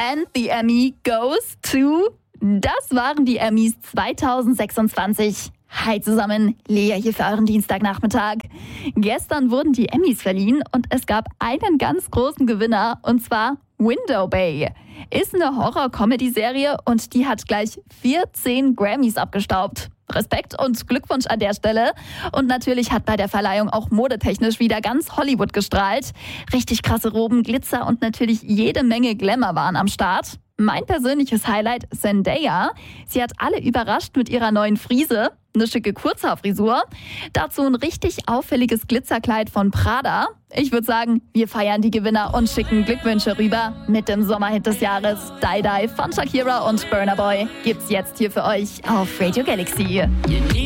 And the Emmy goes to... Das waren die Emmys 2026. Hi zusammen, Lea hier für euren Dienstagnachmittag. Gestern wurden die Emmys verliehen und es gab einen ganz großen Gewinner, und zwar Window Bay. Ist eine Horror-Comedy-Serie und die hat gleich 14 Grammys abgestaubt. Respekt und Glückwunsch an der Stelle. Und natürlich hat bei der Verleihung auch modetechnisch wieder ganz Hollywood gestrahlt. Richtig krasse Roben, Glitzer und natürlich jede Menge Glamour waren am Start. Mein persönliches Highlight, Zendaya. Sie hat alle überrascht mit ihrer neuen Frise. Eine schicke Kurzhaarfrisur. Dazu ein richtig auffälliges Glitzerkleid von Prada. Ich würde sagen, wir feiern die Gewinner und schicken Glückwünsche rüber mit dem Sommerhit des Jahres. Die Die von Shakira und Burna Boy gibt's jetzt hier für euch auf Radio Galaxy.